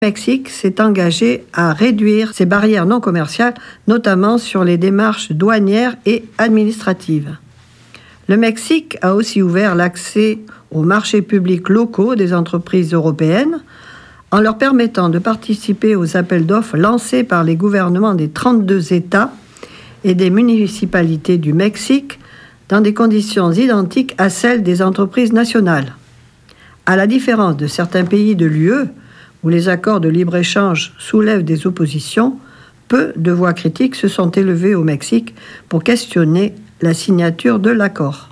Le Mexique s'est engagé à réduire ses barrières non commerciales, notamment sur les démarches douanières et administratives. Le Mexique a aussi ouvert l'accès aux marchés publics locaux des entreprises européennes en leur permettant de participer aux appels d'offres lancés par les gouvernements des 32 États et des municipalités du Mexique dans des conditions identiques à celles des entreprises nationales. À la différence de certains pays de l'UE, où les accords de libre-échange soulèvent des oppositions, peu de voix critiques se sont élevées au Mexique pour questionner la signature de l'accord.